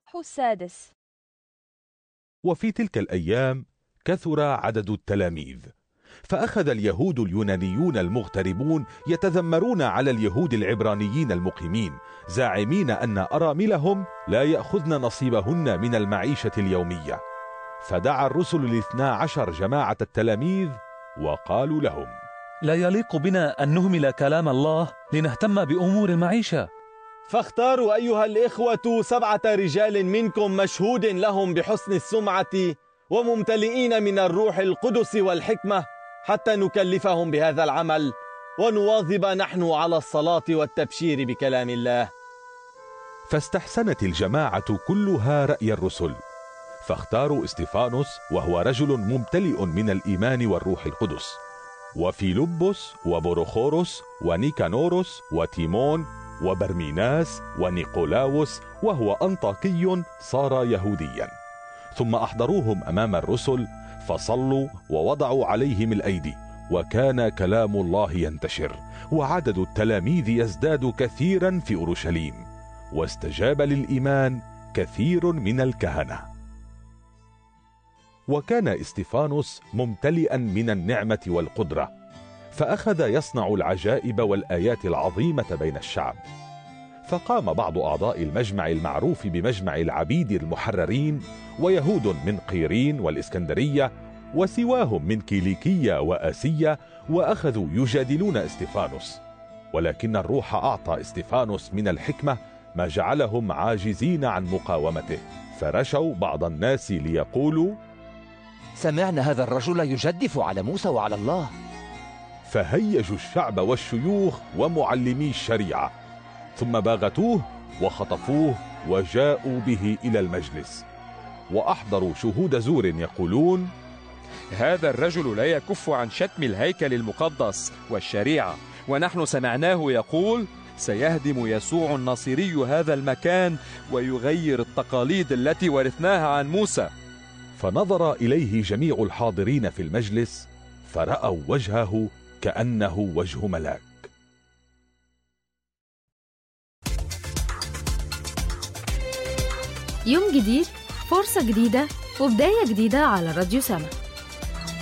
السادس. وفي تلك الأيام كثر عدد التلاميذ، فأخذ اليهود اليونانيون المغتربون يتذمرون على اليهود العبرانيين المقيمين، زاعمين أن أراملهم لا يأخذن نصيبهن من المعيشة اليومية. فدعا الرسل 12 جماعة التلاميذ وقالوا لهم: لا يليق بنا أن نهمل كلام الله لنهتم بأمور المعيشة، فاختاروا أيها الإخوة 7 رجال منكم مشهود لهم بحسن السمعة وممتلئين من الروح القدس والحكمة، حتى نكلفهم بهذا العمل ونواظب نحن على الصلاة والتبشير بكلام الله. فاستحسنت الجماعة كلها رأي الرسل، فاختاروا استفانوس وهو رجل ممتلئ من الإيمان والروح القدس، وفيلبس وبروخوروس ونيكانوروس وتيمون وبرميناس ونيقولاوس وهو أنطاكي صار يهوديا. ثم أحضروهم أمام الرسل فصلوا ووضعوا عليهم الأيدي، وكان كلام الله ينتشر، وعدد التلاميذ يزداد كثيرا في أورشليم، واستجاب للإيمان كثير من الكهنة. وكان استفانوس ممتلئا من النعمة والقدرة، فأخذ يصنع العجائب والآيات العظيمة بين الشعب. فقام بعض أعضاء المجمع المعروف بمجمع العبيد المحررين، ويهود من قيرين والإسكندرية وسواهم من كيليكية وآسية، وأخذوا يجادلون استفانوس. ولكن الروح أعطى استفانوس من الحكمة ما جعلهم عاجزين عن مقاومته، فرشوا بعض الناس ليقولوا: سمعنا هذا الرجل يجدف على موسى وعلى الله. فهيجوا الشعب والشيوخ ومعلمي الشريعة، ثم باغتوه وخطفوه وجاءوا به إلى المجلس، وأحضروا شهود زور يقولون: هذا الرجل لا يكف عن شتم الهيكل المقدس والشريعة، ونحن سمعناه يقول: سيهدم يسوع الناصري هذا المكان ويغير التقاليد التي ورثناها عن موسى. فنظر إليه جميع الحاضرين في المجلس، فرأوا وجهه كأنه وجه ملاك. يوم جديد، فرصة جديدة، وبداية جديدة على راديو سما.